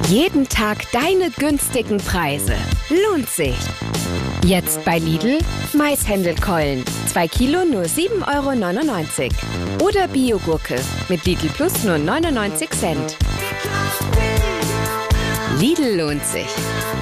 Jeden Tag deine günstigen Preise. Lohnt sich. Jetzt bei Lidl Maishändelkeulen. 2 Kilo nur 7,99 € Oder Biogurke mit Lidl Plus nur 99 Cent. Lidl lohnt sich.